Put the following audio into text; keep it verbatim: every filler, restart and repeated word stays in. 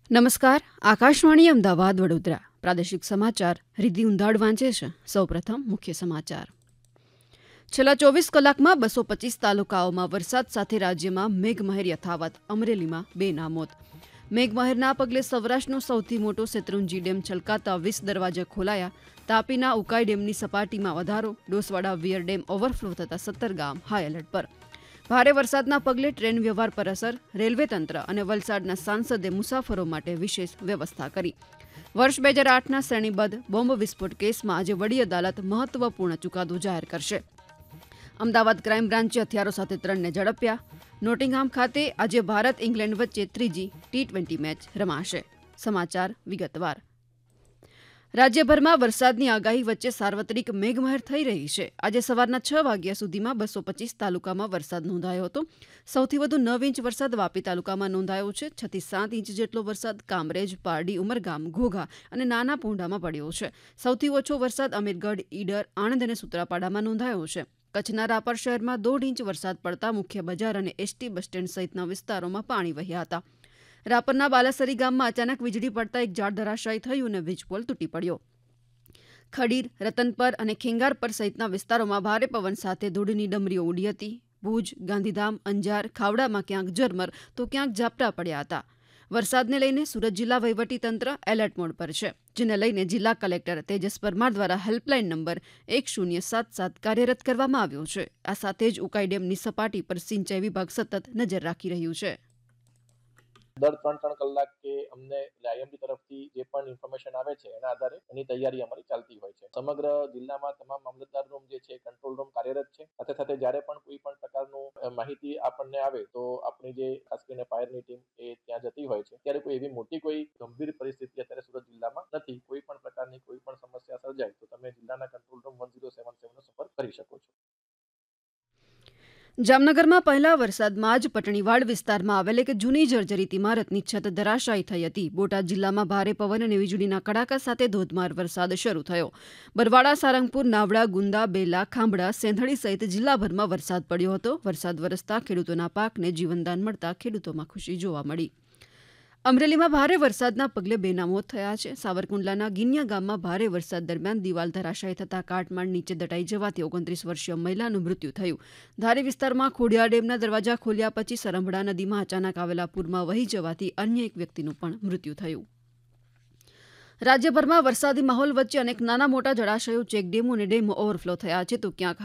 નમસ્કાર. આકાશવાણી અમદાવાદ વડોદરા પ્રાદેશિક સમાચાર રિદ્ધિ ઉંધાડ વાંચે છે. સૌપ્રથમ મુખ્ય સમાચાર. છેલ્લા ચોવીસ કલાકમાં બસો પચીસ તાલુકાઓમાં વરસાદ સાથે રાજ્યમાં મેઘમહેર યથાવત. અમરેલીમાં બે ના મોત. મેઘમહેરના પગલે સૌરાષ્ટ્રનો સૌથી મોટો શેત્રુંજી ડેમ છલકાતા વીસ દરવાજા ખોલાયા. તાપીના ઉકાઈ ડેમની સપાટીમાં વધારો. ડોસવાડા વિયર ડેમ ઓવરફ્લો થતા સત્તર ગામ હાઈ એલર્ટ પર. ભારે વરસાદના પગલે ટ્રેન વ્યવહાર પર અસર. રેલવે તંત્ર અને વલસાડના સાંસદે મુસાફરો માટે વિશેષ વ્યવસ્થા કરી. વર્ષ બે હજાર આઠના શ્રેણીબદ્ધ બોમ્બ વિસ્ફોટ કેસમાં આજે વડી અદાલત મહત્વપૂર્ણ ચુકાદો જાહેર કરશે. અમદાવાદ ક્રાઇમ બ્રાન્ચે હથિયારો સાથે ત્રણને ઝડપ્યા. નોટિંગહામ ખાતે આજે ભારત ઇંગ્લેન્ડ વચ્ચે ત્રીજી ટી ટ્વેન્ટી મેચ રમાશે. સમાચાર વિગતવાર. રાજ્યભરમાં વરસાદની આગાહી વચ્ચે સાર્વત્રિક મેઘમહેર થઈ રહી છે. આજે સવારના છ વાગ્યા સુધીમાં બસો પચીસ તાલુકામાં વરસાદ નોંધાયો હતો. સૌથી વધુ નવ ઇંચ વરસાદ વાપી તાલુકામાં નોંધાયો છે. છ થી સાત ઇંચ જેટલો વરસાદ કામરેજ, પારડી, ઉમરગામ, ઘોઘા અને નાના પોંઢામાં પડ્યો છે. સૌથી ઓછો વરસાદ અમીરગઢ, ઈડર, આણંદ અને સૂત્રાપાડામાં નોંધાયો છે. કચ્છના રાપર શહેરમાં દોઢ ઇંચ વરસાદ પડતા મુખ્ય બજાર અને એસટી બસ સ્ટેન્ડ સહિતના વિસ્તારોમાં પાણી વહ્યા હતા. રાપરના બાલાસરી ગામમાં અચાનક વીજળી પડતા એક ઝાડ ધરાશાયી થયું અને વીજપોલ તૂટી પડ્યો. ખડીર, રતનપર અને ખેંગારપર સહિતના વિસ્તારોમાં ભારે પવન સાથે ધૂળની ડમરીઓ ઉડી હતી. ભુજ, ગાંધીધામ, અંજાર, ખાવડામાં ક્યાંક ઝરમર તો ક્યાંક ઝાપટા પડ્યા હતા. વરસાદને લઈને સુરત જિલ્લા વહીવટીતંત્ર એલર્ટ મોડ પર છે, જેને લઈને જિલ્લા કલેક્ટર તેજસ પરમાર દ્વારા હેલ્પલાઇન નંબર એક શૂન્ય સાત સાત કાર્યરત કરવામાં આવ્યો છે. આ સાથે જ ઉકાઈ ડેમની સપાટી પર સિંચાઈ વિભાગ સતત નજર રાખી રહ્યું છે. દર ત્રણ ત્રણ કલાકે અમને આઈએમડી તરફથી જે પણ ઇન્ફોર્મેશન આવે છે એના આધારે એની તૈયારી અમારી ચાલતી હોય છે. સમગ્ર જિલ્લામાં તમામ મામલતદાર રૂમ જે છે, કંટ્રોલ રૂમ કાર્યરત છે. સાથે સાથે જ્યારે પણ કોઈ પણ પ્રકારનું માહિતી આપણને આવે તો આપણી જે ખાસ કરીને ફાયરની ટીમ એ ત્યાં જતી હોય છે. ત્યારે કોઈ એવી મોટી કોઈ ગંભીર પરિસ્થિતિ અત્યારે સુરત જિલ્લામાં નથી. કોઈ પણ પ્રકારની કોઈ પણ સમસ્યા સર્જાય તો તમે જિલ્લાના control room one zero seven સેવનનો સંપર્ક કરી શકો છો. જામનગરમાં પહેલા વરસાદમાં જ પટણીવાડ વિસ્તારમાં આવેલ એક જૂની જર્જરિત ઇમારતની છત ધરાશાયી થઈ હતી. બોટાદ જિલ્લામાં ભારે પવન અને વીજળીના કડાકા સાથે ધોધમાર વરસાદ શરૂ થયો. બરવાડા, સારંગપુર, નાવડા, ગુંદા, બેલા, ખાંભડા, સેંધળી સહિત જિલ્લાભરમાં વરસાદ પડ્યો હતો. વરસાદ વરસતા ખેડૂતોના પાકને જીવનદાન મળતા ખેડૂતોમાં ખુશી જોવા મળી. અમરેલીમાં ભારે વરસાદના પગલે બેના મોત થયા છે. સાવરકુંડલાના ગિનિયા ગામમાં ભારે વરસાદ દરમિયાન દિવાલ ધરાશાયી થતા કાટમાળ નીચે દટાઈ જવાથી ઓગણત્રીસ વર્ષીય મહિલાનું મૃત્યુ થયું. ધારી વિસ્તારમાં ખોડિયાર ડેમના દરવાજા ખોલ્યા પછી સરંભડા નદીમાં અચાનક આવેલા પૂરમાં વહી જવાથી અન્ય એક વ્યક્તિનું પણ મૃત્યુ થયું. રાજ્યભરમાં વરસાદી માહોલ વચ્ચે અનેક નાના મોટા જળાશયો, ચેકડેમો અને ડેમો ઓવરફ્લો થયા છે તો ક્યાંક